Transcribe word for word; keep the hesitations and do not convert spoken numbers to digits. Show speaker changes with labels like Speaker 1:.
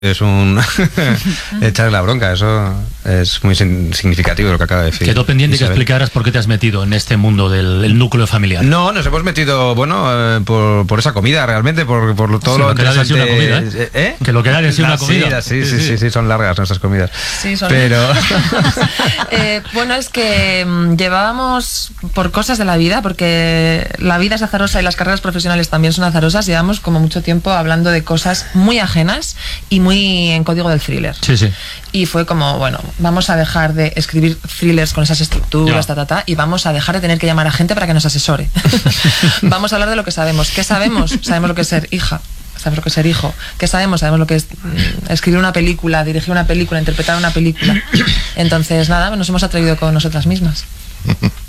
Speaker 1: Es un echarle la bronca, eso es muy significativo lo que acaba de decir.
Speaker 2: Quedó pendiente
Speaker 1: Isabel.
Speaker 2: Que explicaras por qué te has metido en este mundo del el núcleo familiar.
Speaker 1: No, nos hemos metido, bueno, eh, por, por esa comida realmente, por, por todo
Speaker 2: sí,
Speaker 1: lo
Speaker 2: lo que
Speaker 1: interesante.
Speaker 2: Una comida, ¿eh?
Speaker 1: ¿Eh?
Speaker 2: Que lo que da es una comida.
Speaker 1: Comidas, sí, sí, sí, sí, sí, son largas nuestras comidas.
Speaker 3: Sí, son
Speaker 1: Pero
Speaker 3: eh, bueno, es que mmm, llevábamos por cosas de la vida, porque la vida es azarosa y las carreras profesionales también son azarosas. Llevamos como mucho tiempo hablando de cosas muy ajenas y muy en código del thriller.
Speaker 2: Sí, sí.
Speaker 3: Y fue como, bueno, vamos a dejar de escribir thrillers con esas estructuras, ta, ta, ta, y vamos a dejar de tener que llamar a gente para que nos asesore. Vamos a hablar de lo que sabemos. ¿Qué sabemos? Sabemos lo que es ser hija. Sabemos lo que es ser hijo. ¿Qué sabemos? Sabemos lo que es mm, escribir una película, dirigir una película, interpretar una película. Entonces, nada, nos hemos atrevido con nosotras mismas.